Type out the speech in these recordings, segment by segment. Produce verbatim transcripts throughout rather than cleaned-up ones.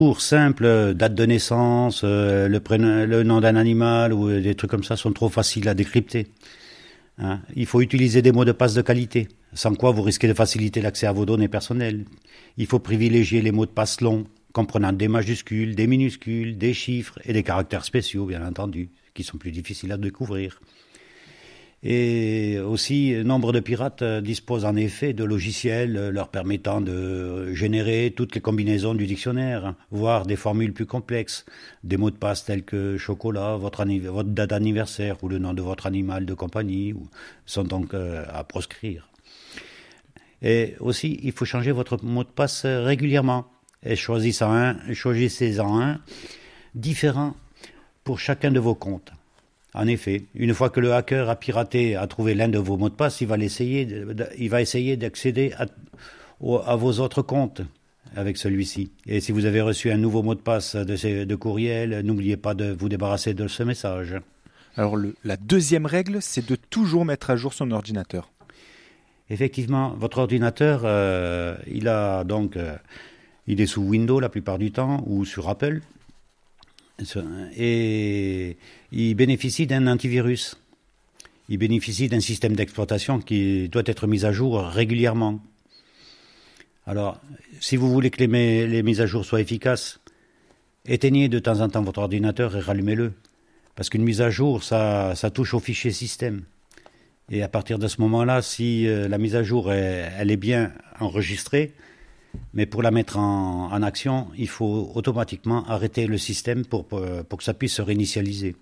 Pour simple, date de naissance, euh, le, prénom, le nom d'un animal ou des trucs comme ça sont trop faciles à décrypter. Hein. Il faut utiliser des mots de passe de qualité, sans quoi vous risquez de faciliter l'accès à vos données personnelles. Il faut privilégier les mots de passe longs, comprenant des majuscules, des minuscules, des chiffres et des caractères spéciaux, bien entendu, qui sont plus difficiles à découvrir. Et aussi, nombre de pirates disposent en effet de logiciels leur permettant de générer toutes les combinaisons du dictionnaire, voire des formules plus complexes, des mots de passe tels que chocolat, votre, votre date d'anniversaire ou le nom de votre animal de compagnie sont donc à proscrire. Et aussi, il faut changer votre mot de passe régulièrement. Et choisissez-en un, choisissez-en un différent pour chacun de vos comptes. En effet, une fois que le hacker a piraté, a trouvé l'un de vos mots de passe, il va, l'essayer, il va essayer d'accéder à, à vos autres comptes avec celui-ci. Et si vous avez reçu un nouveau mot de passe de, ces, de courriel, n'oubliez pas de vous débarrasser de ce message. Alors, le, la deuxième règle, c'est de toujours mettre à jour son ordinateur. Effectivement, votre ordinateur, euh, il a donc, euh, il est sous Windows la plupart du temps ou sur Apple. Et il bénéficie d'un antivirus. Il bénéficie d'un système d'exploitation qui doit être mis à jour régulièrement. Alors, si vous voulez que les, les mises à jour soient efficaces, éteignez de temps en temps votre ordinateur et rallumez-le. Parce qu'une mise à jour, ça, ça touche au fichier système. Et à partir de ce moment-là, si euh, la mise à jour, est, elle est bien enregistrée, mais pour la mettre en, en action, il faut automatiquement arrêter le système pour, pour, pour que ça puisse se réinitialiser.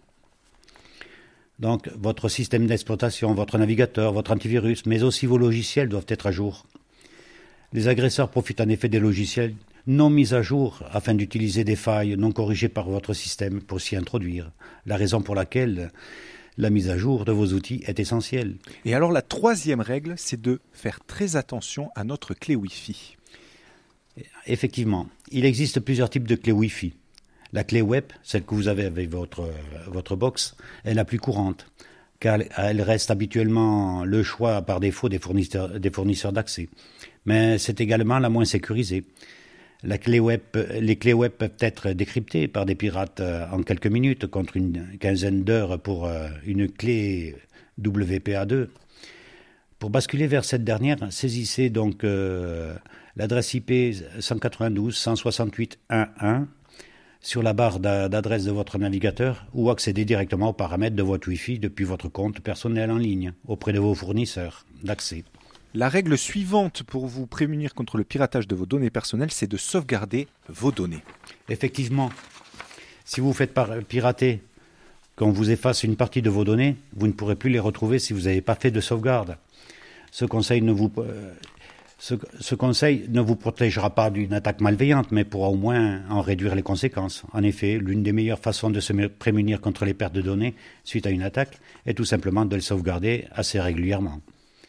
Donc, votre système d'exploitation, votre navigateur, votre antivirus, mais aussi vos logiciels doivent être à jour. Les agresseurs profitent en effet des logiciels non mis à jour afin d'utiliser des failles non corrigées par votre système pour s'y introduire. La raison pour laquelle la mise à jour de vos outils est essentielle. Et alors, la troisième règle, c'est de faire très attention à notre clé Wi-Fi. Effectivement, il existe plusieurs types de clés Wi-Fi. La clé web, celle que vous avez avec votre, votre box, est la plus courante, car elle reste habituellement le choix par défaut des fournisseurs, des fournisseurs d'accès. Mais c'est également la moins sécurisée. La clé web, les clés web peuvent être décryptées par des pirates en quelques minutes contre une quinzaine d'heures pour une clé W P A deux. Pour basculer vers cette dernière, saisissez donc euh, l'adresse I P cent quatre-vingt-douze point cent soixante-huit point un point un sur la barre d'adresse de votre navigateur ou accédez directement aux paramètres de votre Wi-Fi depuis votre compte personnel en ligne auprès de vos fournisseurs d'accès. La règle suivante pour vous prémunir contre le piratage de vos données personnelles, c'est de sauvegarder vos données. Effectivement, si vous vous faites pirater, qu'on vous efface une partie de vos données, vous ne pourrez plus les retrouver si vous n'avez pas fait de sauvegarde. Ce conseil ne vous, euh, ce, ce conseil ne vous protégera pas d'une attaque malveillante, mais pourra au moins en réduire les conséquences. En effet, l'une des meilleures façons de se prémunir contre les pertes de données suite à une attaque est tout simplement de les sauvegarder assez régulièrement.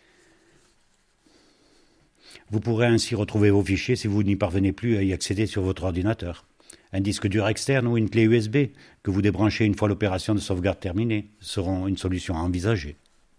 Vous pourrez ainsi retrouver vos fichiers si vous n'y parvenez plus à y accéder sur votre ordinateur. Un disque dur externe ou une clé U S B que vous débranchez une fois l'opération de sauvegarde terminée seront une solution à envisager.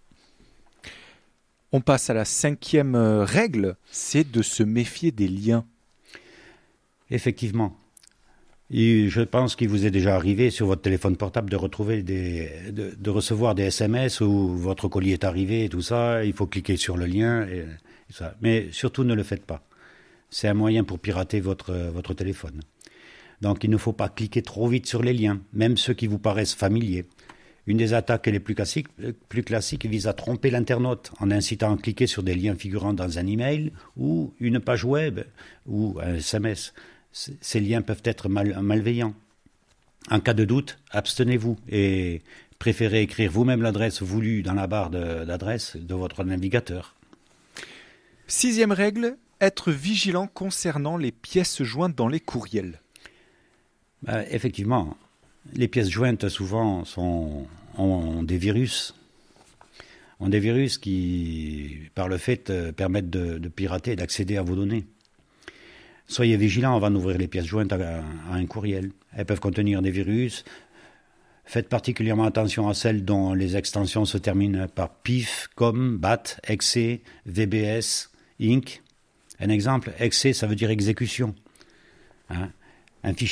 On passe à la cinquième règle, c'est de se méfier des liens. Effectivement. Et je pense qu'il vous est déjà arrivé sur votre téléphone portable de retrouver des, de, de recevoir des S M S où votre colis est arrivé et tout ça. Il faut cliquer sur le lien et, et ça. Mais surtout ne le faites pas. C'est un moyen pour pirater votre, votre téléphone. Donc il ne faut pas cliquer trop vite sur les liens, même ceux qui vous paraissent familiers. Une des attaques les plus classiques, plus classiques vise à tromper l'internaute en incitant à cliquer sur des liens figurant dans un email ou une page web ou un S M S. Ces liens peuvent être mal, malveillants. En cas de doute, abstenez-vous et préférez écrire vous-même l'adresse voulue dans la barre de, d'adresse de votre navigateur. Sixième règle, être vigilant concernant les pièces jointes dans les courriels. Ben, effectivement, les pièces jointes souvent sont, ont des virus, ont des virus qui, par le fait, permettent de, de pirater et d'accéder à vos données. Soyez vigilants avant d'ouvrir les pièces jointes à, à un courriel. Elles peuvent contenir des virus. Faites particulièrement attention à celles dont les extensions se terminent par P I F, C O M, B A T, E X E, V B S, Inc. Un exemple, E X E, ça veut dire exécution. Hein? un fichier